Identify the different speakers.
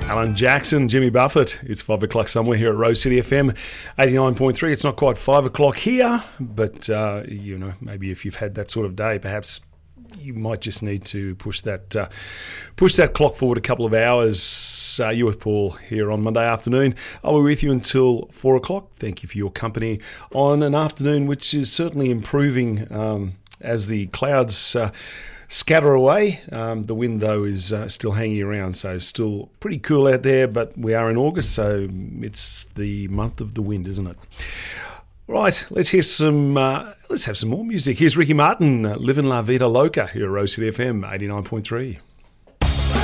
Speaker 1: Alan Jackson, Jimmy Buffett. It's 5 o'clock somewhere here at Rose City FM 89.3. It's not quite 5 o'clock here, but, maybe if you've had that sort of day, perhaps you might just need to push that clock forward a couple of hours. You with Paul here on Monday afternoon. I'll be with you until 4 o'clock. Thank you for your company on an afternoon which is certainly improving as the clouds scatter away. The wind, though, is still hanging around, so still pretty cool out there, but we are in August, so it's the month of the wind, isn't it? Right, let's hear let's have some more music. Here's Ricky Martin, Livin' La Vida Loca, here at Rose City FM 89.3.